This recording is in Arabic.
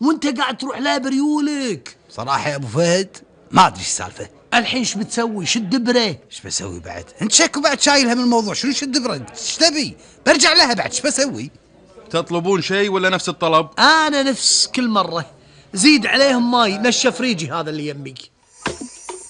وانت قاعد تروح لها بريولك. صراحة يا ابو فهد ما ادري ايش السالفة. الحين ايش بتسوي؟ شد دبره. ايش بسوي بعد؟ انت شكو بعد شايلها من الموضوع، شنو شد دبره؟ ايش تبي؟ برجع لها بعد، ايش بسوي؟ تطلبون شيء ولا نفس الطلب؟ انا نفس كل مرة، زيد عليهم ماي، نشف ريجي هذا اللي يمك.